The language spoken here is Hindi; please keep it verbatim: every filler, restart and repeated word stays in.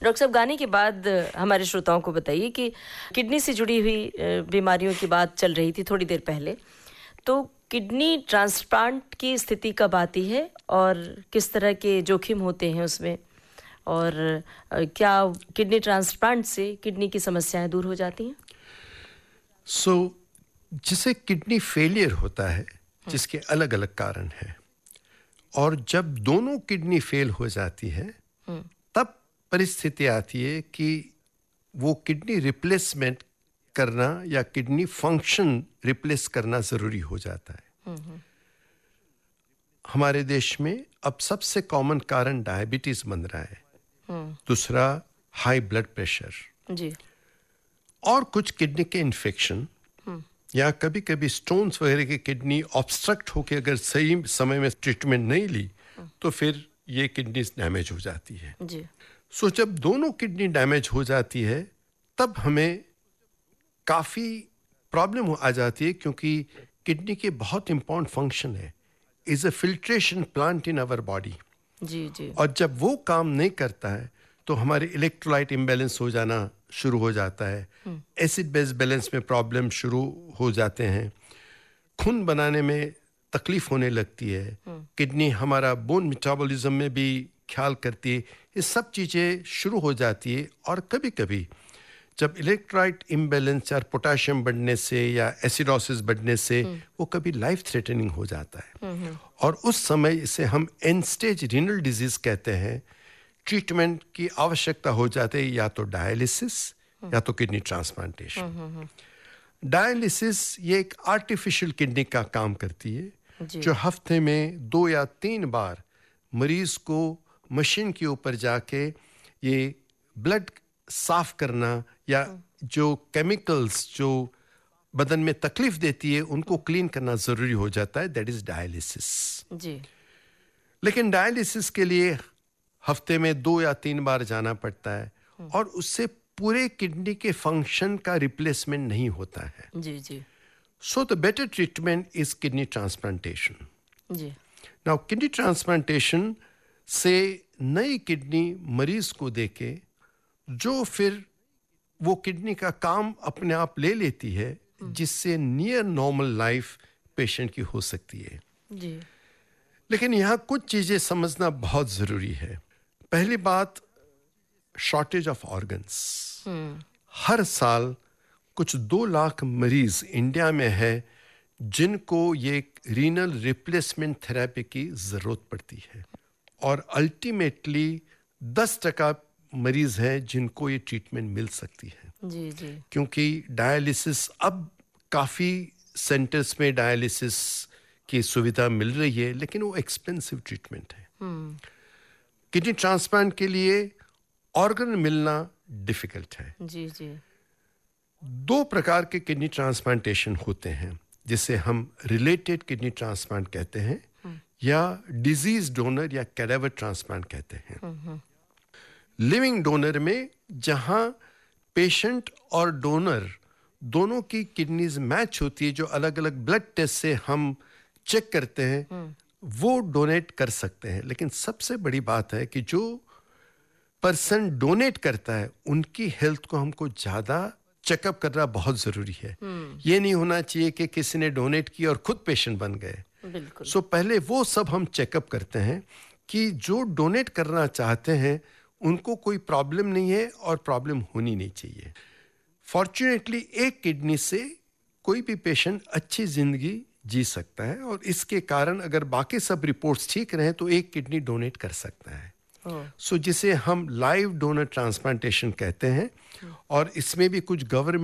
डॉक्टर साहब, गाने के बाद हमारे श्रोताओं को बताइए कि किडनी से जुड़ी हुई बीमारियों की बात चल रही थी थोड़ी देर पहले, तो किडनी ट्रांसप्लांट की स्थिति कब आती है और किस तरह के जोखिम होते हैं उसमें, और क्या किडनी ट्रांसप्लांट से किडनी की समस्याएं दूर हो जाती हैं? सो so, जिसे किडनी फेलियर होता है, जिसके अलग अलग कारण हैं, और जब दोनों किडनी फेल हो जाती है तब परिस्थिति आती है कि वो किडनी रिप्लेसमेंट करना या किडनी फंक्शन रिप्लेस करना जरूरी हो जाता है। हमारे देश में अब सबसे कॉमन कारण डायबिटीज बन रहा है, दूसरा हाई ब्लड प्रेशर जी, और कुछ किडनी के इन्फेक्शन या कभी कभी स्टोन्स वगैरह के किडनी ऑब्स्ट्रक्ट होकर अगर सही समय में ट्रीटमेंट नहीं ली तो फिर ये किडनी डैमेज हो जाती है जी। सो जब दोनों किडनी डैमेज हो जाती है तब हमें काफ़ी प्रॉब्लम आ जाती है, क्योंकि किडनी के बहुत इंपॉर्टेंट फंक्शन है, is a filtration plant in our body जी जी। और जब वो काम नहीं करता है तो हमारे इलेक्ट्रोलाइट इम्बैलेंस हो जाना शुरू हो जाता है, एसिड बेस बैलेंस में प्रॉब्लम शुरू हो जाते हैं, खून बनाने में तकलीफ होने लगती है, किडनी हमारा बोन मेटाबॉलिज्म में भी ख्याल करती है, ये सब चीज़ें शुरू हो जाती है। और कभी कभी जब इलेक्ट्रोलाइट इम्बैलेंस या पोटाशियम बढ़ने से या एसिडोसिस बढ़ने से वो कभी लाइफ थ्रेटनिंग हो जाता है, और उस समय इसे हम एंड स्टेज रीनल डिजीज कहते हैं। ट्रीटमेंट की आवश्यकता हो जाती है, या तो डायलिसिस या तो किडनी ट्रांसप्लांटेशन। डायलिसिस ये एक आर्टिफिशियल किडनी का काम करती है, जो हफ्ते में दो या तीन बार मरीज को मशीन के ऊपर जाके ये ब्लड साफ करना या जो केमिकल्स जो बदन में तकलीफ देती है उनको क्लीन करना जरूरी हो जाता है, दैट इज डायलिसिस जी। लेकिन डायलिसिस के लिए हफ्ते में दो या तीन बार जाना पड़ता है, और उससे पूरे किडनी के फंक्शन का रिप्लेसमेंट नहीं होता है जी जी। So the better treatment is kidney transplantation ji. Now kidney transplantation से नई किडनी मरीज को देके जो फिर वो किडनी का काम अपने आप ले लेती है, जिससे नियर नॉर्मल लाइफ पेशेंट की हो सकती है जी। लेकिन यहाँ कुछ चीजें समझना बहुत जरूरी है। पहली बात, शॉर्टेज ऑफ ऑर्गन्स। हर साल कुछ दो लाख मरीज इंडिया में है जिनको ये रीनल रिप्लेसमेंट थेरेपी की जरूरत पड़ती है, और अल्टीमेटली दस टका मरीज हैं जिनको ये ट्रीटमेंट मिल सकती है जी जी। क्योंकि डायलिसिस अब काफ़ी सेंटर्स में डायलिसिस की सुविधा मिल रही है, लेकिन वो एक्सपेंसिव ट्रीटमेंट है। किडनी ट्रांसप्लांट के लिए ऑर्गन मिलना डिफिकल्ट है जी जी। दो प्रकार के किडनी ट्रांसप्लांटेशन होते हैं, जिसे हम रिलेटेड किडनी ट्रांसप्लांट कहते हैं या डिजीज डोनर या कैडेवर ट्रांसप्लांट कहते हैं। लिविंग डोनर में जहां पेशेंट और डोनर दोनों की किडनीज मैच होती है, जो अलग अलग ब्लड टेस्ट से हम चेक करते हैं, वो डोनेट कर सकते हैं। लेकिन सबसे बड़ी बात है कि जो पर्सन डोनेट करता है उनकी हेल्थ को हमको ज्यादा चेकअप करना बहुत जरूरी है। ये नहीं होना चाहिए कि किसी ने डोनेट किया और खुद पेशेंट बन गए। बिल्कुल। सो पहले वो सब हम चेकअप करते हैं कि जो डोनेट करना चाहते हैं उनको कोई प्रॉब्लम नहीं है और प्रॉब्लम होनी नहीं चाहिए। फॉर्चुनेटली एक किडनी से कोई भी पेशेंट अच्छी जिंदगी जी सकता है, और इसके कारण अगर बाकी सब रिपोर्ट्स ठीक रहे तो एक किडनी डोनेट कर सकता है। सो so, जिसे हम लाइव डोनर ट्रांसप्लांटेशन कहते हैं, और इसमें भी कुछ गवर्नमेंट